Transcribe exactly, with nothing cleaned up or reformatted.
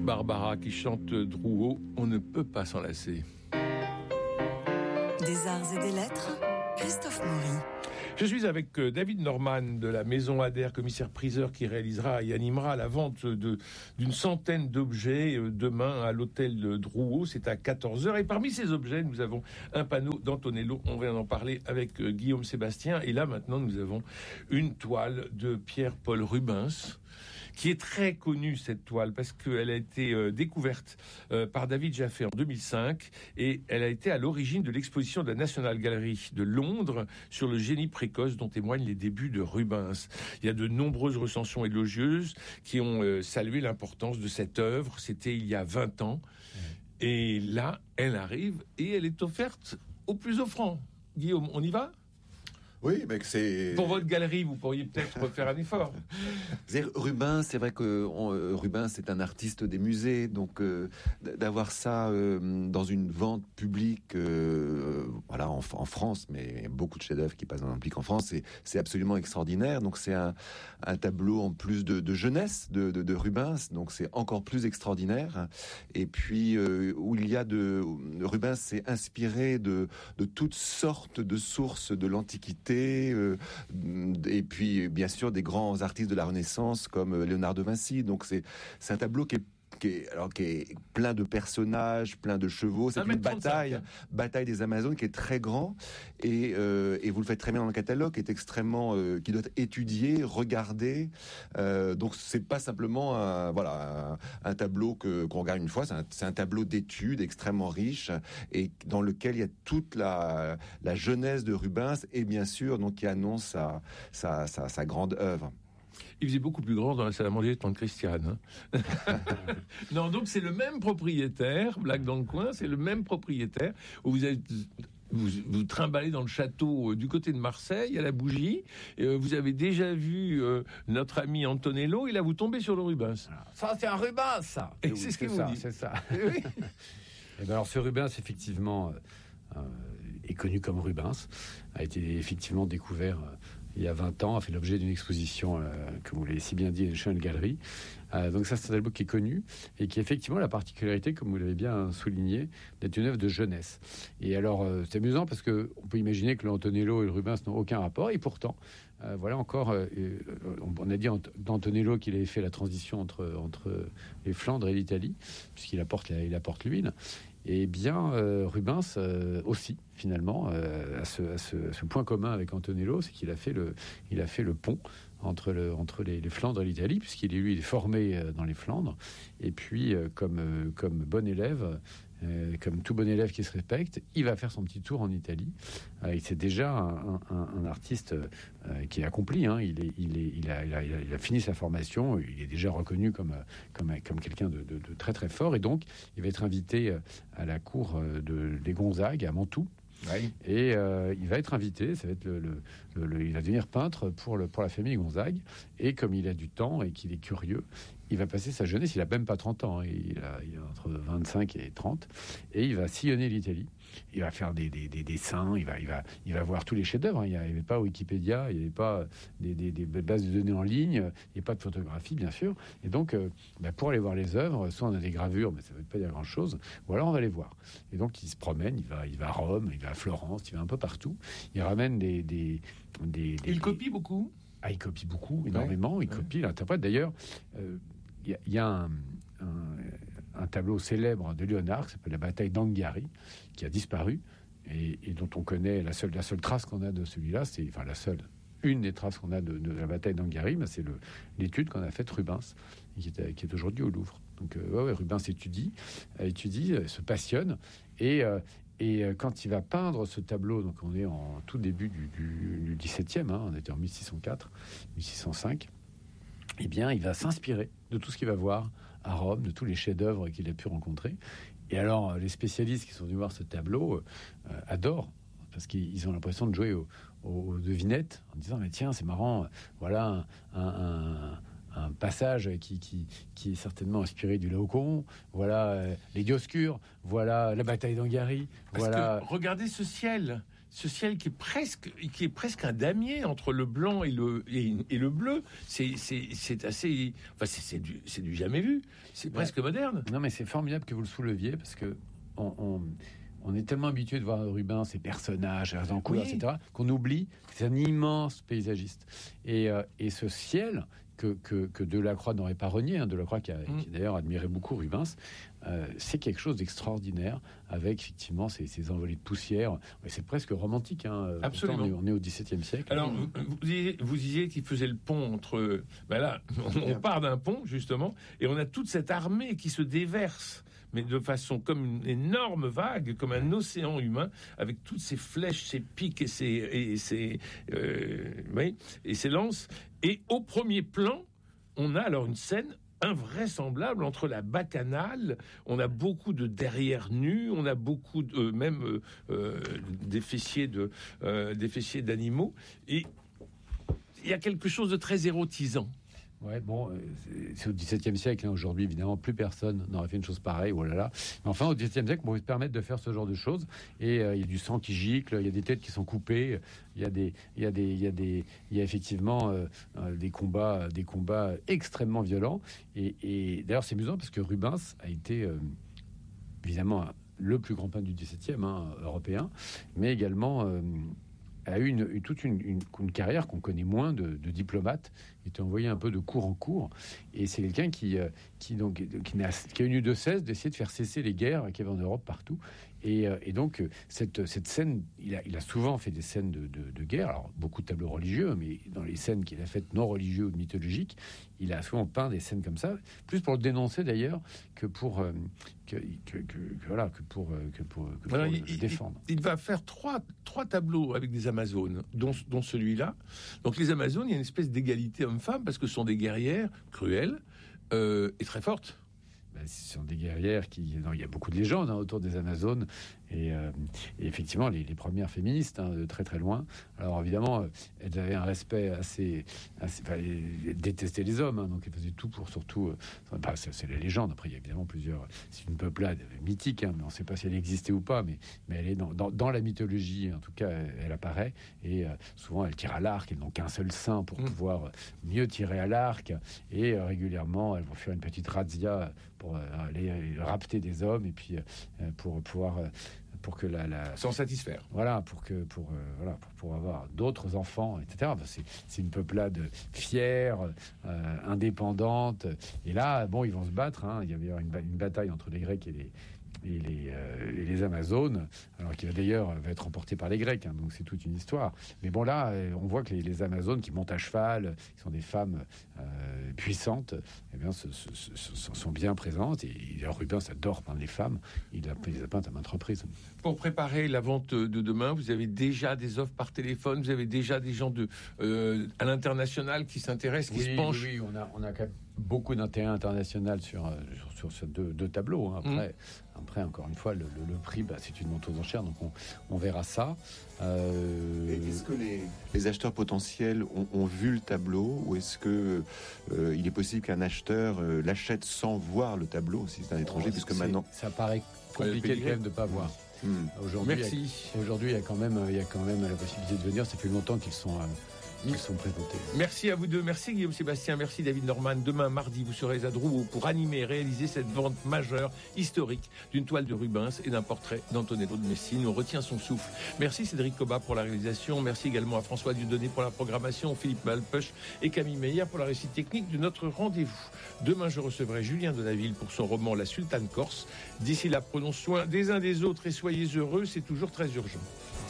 Barbara qui chante Drouot, on ne peut pas s'en lasser. Des arts et des lettres, Christophe Maury. Je suis avec David Norman de la Maison Adair, commissaire-priseur, qui réalisera et animera la vente de, d'une centaine d'objets demain à l'hôtel de Drouot. C'est à quatorze heures. Et parmi ces objets, nous avons un panneau d'Antonello. On vient d'en parler avec Guillaume Sébastien. Et là, maintenant, nous avons une toile de Pierre-Paul Rubens, qui est très connue, cette toile, parce qu'elle a été euh, découverte euh, par David Jaffé en deux mille cinq, et elle a été à l'origine de l'exposition de la National Gallery de Londres sur le génie précoce dont témoignent les débuts de Rubens. Il y a de nombreuses recensions élogieuses qui ont euh, salué l'importance de cette œuvre. C'était il y a vingt ans. Mmh. Et là, elle arrive et elle est offerte au plus offrant. Guillaume, on y va ? Oui, mais c'est... Pour votre galerie, vous pourriez peut-être faire un effort. Rubens, c'est vrai que on, euh, Rubens, c'est un artiste des musées, donc euh, d'avoir ça euh, dans une vente publique, euh, voilà, en, en France, mais beaucoup de chefs-d'œuvre qui passent dans un public en France, c'est, c'est absolument extraordinaire. Donc c'est un, un tableau en plus de, de jeunesse de, de, de Rubens, donc c'est encore plus extraordinaire. Et puis euh, où il y a de Rubens s'est inspiré de, de toutes sortes de sources de l'Antiquité. Euh, et puis bien sûr des grands artistes de la Renaissance comme Léonard de Vinci. Donc c'est c'est un tableau qui est qui est, alors, qui est plein de personnages, plein de chevaux. C'est une bataille, bataille des Amazones qui est très grand. Et, euh, et vous le faites très bien dans le catalogue, qui est extrêmement, euh, qui doit être étudié, regardé. Euh, donc c'est pas simplement un, voilà, un, un tableau que, qu'on regarde une fois. C'est un, c'est un tableau d'études extrêmement riche et dans lequel il y a toute la, la jeunesse de Rubens et bien sûr, donc, qui annonce sa, sa, sa, sa grande œuvre. Il faisait beaucoup plus grand dans la salle à manger de Tante Christiane. Hein. Non, donc c'est le même propriétaire, blague dans le coin, c'est le même propriétaire, où vous êtes... Vous, vous trimballez dans le château euh, du côté de Marseille, à la Bougie, et euh, vous avez déjà vu euh, notre ami Antonello, et là vous tombez sur le Rubens. Ça, c'est un Rubens, ça. Et, et oui, c'est ce qu'il vous dit. C'est ça. Et oui. Et ben alors, ce Rubens, effectivement, euh, est connu comme Rubens, a été effectivement découvert euh, il y a vingt ans, a fait l'objet d'une exposition, euh, comme vous l'avez si bien dit, à National Gallery. Euh, donc ça, c'est un tableau qui est connu et qui a effectivement la particularité, comme vous l'avez bien souligné, d'être une œuvre de jeunesse. Et alors, euh, c'est amusant parce que on peut imaginer que l'Antonello et le Rubens n'ont aucun rapport, et pourtant, euh, voilà encore, euh, euh, on a dit d'Antonello qu'il avait fait la transition entre, entre les Flandres et l'Italie, puisqu'il apporte, la, il apporte l'huile. Et bien, euh, Rubens euh, aussi, finalement, euh, à, ce, à, ce, à ce point commun avec Antonello, c'est qu'il a fait le, il a fait le pont entre, le, entre les, les Flandres et l'Italie, puisqu'il est, lui, il est formé euh, dans les Flandres. Et puis, euh, comme, euh, comme bon élève, euh, comme tout bon élève qui se respecte, il va faire son petit tour en Italie. Euh, c'est déjà un, un, un artiste euh, qui est accompli. Hein. Il, est, il, est, il, a, il, a, il a fini sa formation. Il est déjà reconnu comme, comme, comme quelqu'un de, de, de très très fort. Et donc, il va être invité à la cour de, des Gonzague, à Mantoue. Oui. Et euh, il va être invité, ça va être le, le, le, le, il va devenir peintre pour, le, pour la famille Gonzague. Et comme il a du temps et qu'il est curieux, il va passer sa jeunesse, il a même pas trente ans, hein, il, a, il a entre vingt-cinq et trente, et il va sillonner l'Italie. Il va faire des, des, des dessins, il va, il, va, il va voir tous les chefs-d'œuvre. Hein. Il n'y avait pas Wikipédia, il n'y avait pas des, des, des bases de données en ligne, il n'y avait pas de photographie, bien sûr. Et donc, euh, bah, pour aller voir les œuvres, soit on a des gravures, mais ça ne veut pas dire grand-chose, ou alors on va les voir. Et donc, il se promène, il va, il va à Rome, il va à Florence, il va un peu partout. Il ramène des... des, des, des il copie beaucoup. Ah, il copie beaucoup, énormément. Ouais, il copie, ouais. Il interprète. D'ailleurs, il euh, y, y a un, un, un tableau célèbre de Léonard qui s'appelle la bataille d'Anghiari, qui a disparu et, et dont on connaît la seule, la seule trace qu'on a de celui-là, c'est enfin la seule, une des traces qu'on a de, de la bataille d'Anghiari, ben c'est le, l'étude qu'on a faite Rubens, qui est, qui est aujourd'hui au Louvre. Donc, euh, ouais, ouais, Rubens étudie, étudie, se passionne et euh, Et quand il va peindre ce tableau, donc on est en tout début du, du, du dix-septième, hein, on était en mille six cent quatre, mille six cent cinq, eh bien, il va s'inspirer de tout ce qu'il va voir à Rome, de tous les chefs-d'œuvre qu'il a pu rencontrer. Et alors, les spécialistes qui sont venus voir ce tableau euh, adorent, parce qu'ils ont l'impression de jouer aux, aux devinettes, en disant, mais tiens, c'est marrant, voilà un... un, un un passage qui, qui, qui est certainement inspiré du Laocoon, voilà euh, les Dioscures, voilà la bataille d'Anghiari, Parce voilà... que regardez ce ciel, ce ciel qui est presque, qui est presque un damier entre le blanc et le, et, et le bleu. C'est, c'est, c'est assez, enfin, c'est, c'est, du, c'est du jamais vu. C'est ouais. presque moderne. Non, mais c'est formidable que vous le souleviez parce que on, on, on est tellement habitué de voir Rubens, ses personnages, en couleurs, oui. et cetera, qu'on oublie que c'est un immense paysagiste. Et, euh, et ce ciel que, que, que Delacroix n'aurait pas renié, hein, Delacroix qui a, mm. qui a d'ailleurs admiré beaucoup Rubens, euh, c'est quelque chose d'extraordinaire, avec effectivement ces, ces envolées de poussière. C'est presque romantique. Hein. Absolument. On est, on est au XVIIe siècle. Alors, vous, vous, disiez, vous disiez qu'il faisait le pont entre... Ben là, on, on part d'un pont, justement, et on a toute cette armée qui se déverse, mais de façon comme une énorme vague, comme un océan humain, avec toutes ces flèches, ces pics et ces, et ces, euh, oui, et ces lances. Et au premier plan, on a alors une scène invraisemblable entre la bacchanale, on a beaucoup de derrière nus, on a beaucoup de, euh, même euh, euh, des fessiers de, euh, des fessiers d'animaux, et il y a quelque chose de très érotisant. Ouais, bon, c'est au XVIIe siècle. Hein. Aujourd'hui, évidemment, plus personne n'aurait fait une chose pareille. Oh là là. Mais enfin, au XVIIe siècle, on pouvait se permettre de faire ce genre de choses. Et euh, il y a du sang qui gicle, il y a des têtes qui sont coupées, il y a des, il y a des, il y a des, il y a effectivement euh, des combats, des combats extrêmement violents. Et, et d'ailleurs, c'est amusant parce que Rubens a été euh, évidemment le plus grand peintre du dix-septième, hein, européen, mais également euh, a eu une, une, toute une, une, une carrière qu'on connaît moins de, de diplomate. Il était envoyé un peu de cours en cours, et c'est quelqu'un qui, euh, qui, donc, qui, n'a, qui a eu de cesse d'essayer de faire cesser les guerres qu'il y avait en Europe partout. Et, euh, et donc, cette, cette scène, il a, il a souvent fait des scènes de, de, de guerre, alors beaucoup de tableaux religieux, mais dans les scènes qu'il a faites non religieux ou mythologiques, il a souvent peint des scènes comme ça, plus pour le dénoncer d'ailleurs que pour, euh, que, que, que, que, voilà, que pour, que pour, que pour alors, le, il, le défendre. Il, il va faire trois, trois tableaux avec des Amazones, dont, dont celui-là. Donc les Amazones, il y a une espèce d'égalité homme-femme, parce que ce sont des guerrières cruelles euh, et très fortes. Ben, ce sont des guerrières qui... Non, il y a beaucoup de légendes hein, autour des Amazones. Et, euh, et effectivement, les, les premières féministes, hein, de très très loin. Alors évidemment, elles avaient un respect assez... assez enfin, elles détestaient les hommes, hein, donc elles faisaient tout pour surtout... Euh, enfin, c'est, c'est la légende. Après, il y a évidemment plusieurs... C'est une peuplade mythique, hein, mais on ne sait pas si elle existait ou pas, mais, mais elle est dans, dans, dans la mythologie, en tout cas, elle, elle apparaît. Et euh, souvent, elles tirent à l'arc. Elles n'ont qu'un seul sein pour mmh. pouvoir mieux tirer à l'arc. Et euh, régulièrement, elles vont faire une petite razzia pour euh, aller rapter des hommes et puis euh, pour pouvoir euh, pour que la, la s'en satisfaire. Voilà, pour que pour euh, voilà pour, pour avoir d'autres enfants, et cetera. Enfin, c'est c'est une peuplade fière, euh, indépendante. Et là, bon, ils vont se battre. Hein. Il y avait une, une bataille entre les Grecs et les et les, euh, et les Amazones, alors qui va d'ailleurs va être remporté par les Grecs, hein, donc c'est toute une histoire. Mais bon, là, on voit que les, les Amazones qui montent à cheval, qui sont des femmes euh, puissantes, eh bien, ce, ce, ce, ce sont bien présentes. Et, et Rubens adore peindre les femmes. Il, a, il les a peintes à maintes reprises. Pour préparer la vente de demain, vous avez déjà des offres par téléphone, vous avez déjà des gens de, euh, à l'international qui s'intéressent, qui oui, se penchent. Oui, oui, on a, on a quand même beaucoup d'intérêt international sur, sur, sur ces deux, deux tableaux. Hein. Après, mmh. après, encore une fois, le, le, le prix, bah, c'est une vente aux enchères, donc on, on verra ça. Euh... Est-ce que les, les acheteurs potentiels ont, ont vu le tableau, ou est-ce que euh, il est possible qu'un acheteur euh, l'achète sans voir le tableau, si c'est un étranger, oh, puisque maintenant... Ça paraît compliqué quand même de ne pas voir. Mmh. Aujourd'hui, Merci. Il y a, aujourd'hui, il y a quand même, il y a quand même la possibilité de venir. Ça fait longtemps qu'ils sont... Euh, Ils sont présentés. Merci à vous deux. Merci Guillaume Sébastien. Merci David Norman. Demain, mardi, vous serez à Drouot pour animer et réaliser cette vente majeure, historique, d'une toile de Rubens et d'un portrait d'Antonello de Messine. On retient son souffle. Merci Cédric Cobat pour la réalisation. Merci également à François Dieudonné pour la programmation, Philippe Malpeuch et Camille Meyer pour la réussite technique de notre rendez-vous. Demain, je recevrai Julien Denaville pour son roman La Sultane Corse. D'ici là, prenons soin des uns des autres et soyez heureux. C'est toujours très urgent.